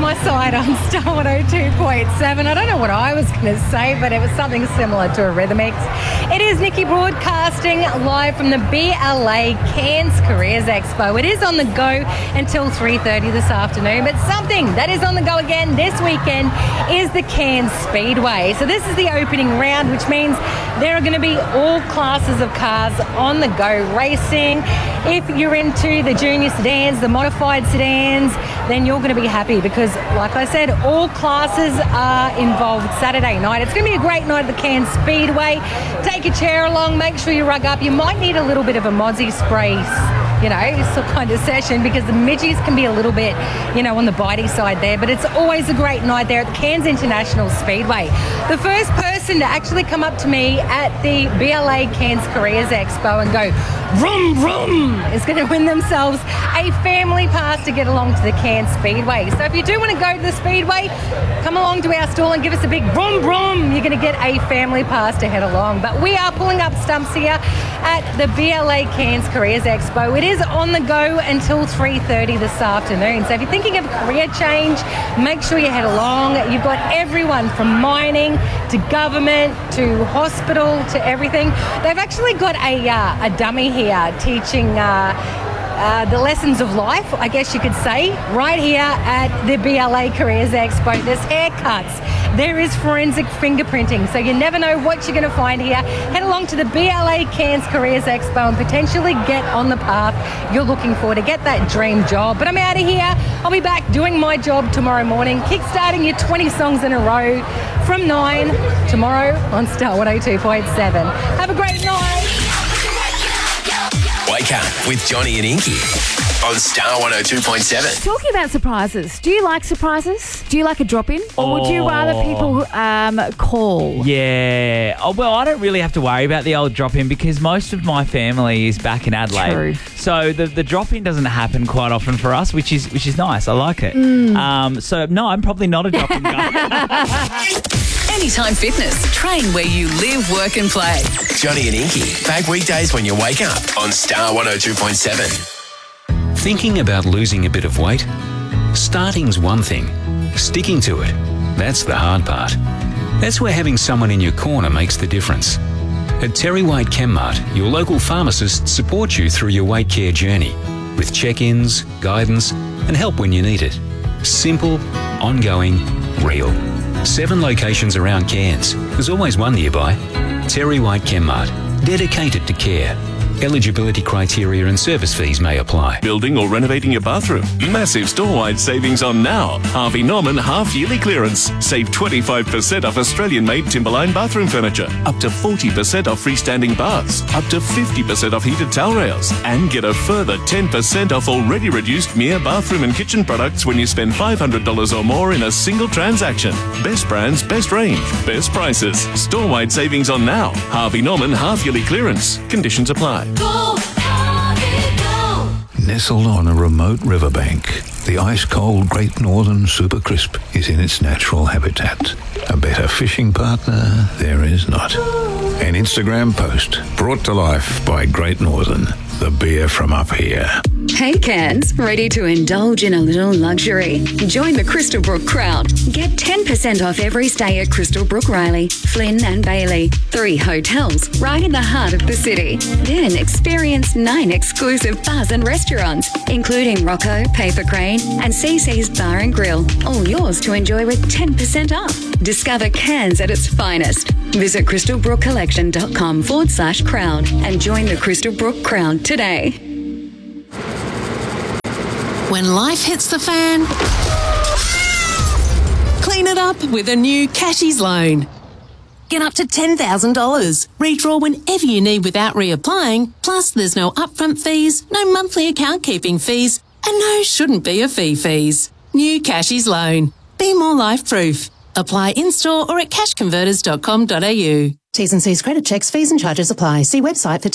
my side on Star 102.7. I don't know what I was going to say, but it was something similar to a Rhythmix. It is Nikki broadcasting live from the BLA Cairns Careers Expo. It is on the go until 3:30 this afternoon, but something that is on the go again this weekend is the Cairns Speedway. So this is the opening round, which means there are going to be all classes of cars on the go racing. If you're into the junior sedans, the modified sedans, then you're going to be happy because, like I said, all classes are involved Saturday night. It's going to be a great night at the Cairns Speedway. Take a chair along, make sure you rug up. You might need a little bit of a mozzie spray, kind of session because the midgies can be a little bit, on the bitey side there. But it's always a great night there at the Cairns International Speedway. The first person to actually come up to me at the BLA Cairns Careers Expo and go, vroom, vroom, is going to win themselves a family pass to get along to the Cairns Speedway. So if you do want to go to the Speedway, come along to our stall and give us a big vroom, vroom. You're going to get a family pass to head along. But we are pulling up stumps here at the BLA Cairns Careers Expo. It is on the go until 3:30 this afternoon. So if you're thinking of a career change, make sure you head along. You've got everyone from mining to government to hospital to everything. They've actually got a dummy here teaching the lessons of life, I guess you could say, right here at the BLA Careers Expo. There's haircuts. There is forensic fingerprinting. So you never know what you're going to find here. Head along to the BLA Cairns Careers Expo and potentially get on the path you're looking for to get that dream job. But I'm out of here. I'll be back doing my job tomorrow morning, kickstarting your 20 songs in a row from 9 tomorrow on Star 102.7. Have a great night. Wake up with Johnny and Inky on Star 102.7. Talking about surprises, do you like surprises? Do you like a drop-in? Or would you rather people call? Yeah. Oh, well, I don't really have to worry about the old drop-in because most of my family is back in Adelaide. True. So the drop-in doesn't happen quite often for us, which is nice. I like it. So, no, I'm probably not a drop-in guy. Anytime Fitness. Train where you live, work and play. Johnny and Inky, back weekdays when you wake up on Star 102.7. Thinking about losing a bit of weight? Starting's one thing. Sticking to it, that's the hard part. That's where having someone in your corner makes the difference. At Terry White Chemmart, your local pharmacists support you through your weight care journey with check-ins, guidance and help when you need it. Simple, ongoing, real. 7 locations around Cairns. There's always one nearby. Terry White Chemmart, dedicated to care. Eligibility criteria and service fees may apply. Building or renovating your bathroom? Massive store-wide savings on now. Harvey Norman half-yearly clearance. Save 25% off Australian-made Timberline bathroom furniture. Up to 40% off freestanding baths. Up to 50% off heated towel rails. And get a further 10% off already reduced Mia bathroom and kitchen products when you spend $500 or more in a single transaction. Best brands, best range, best prices. Store-wide savings on now. Harvey Norman half-yearly clearance. Conditions apply. Go, Harvey, go. Nestled on a remote riverbank, the ice-cold Great Northern Super Crisp is in its natural habitat. A better fishing partner there is not. An Instagram post brought to life by Great Northern, the beer from up here. Hey Cairns, ready to indulge in a little luxury? Join the Crystal Brook crowd. Get 10% off every stay at Crystal Brook Riley, Flynn and Bailey. 3 hotels right in the heart of the city. Then experience 9 exclusive bars and restaurants, including Rocco, Paper Crane and CC's Bar and Grill. All yours to enjoy with 10% off. Discover Cairns at its finest. Visit crystalbrookcollection.com/crowd and join the Crystal Brook crowd today. When life hits the fan, clean it up with a new Cashies loan. Get up to $10,000. Redraw whenever you need without reapplying. Plus, there's no upfront fees, no monthly account keeping fees, and no shouldn't be a fee fees. New Cashies loan. Be more life-proof. Apply in-store or at cashconverters.com.au. T's and C's credit checks, fees and charges apply. See website for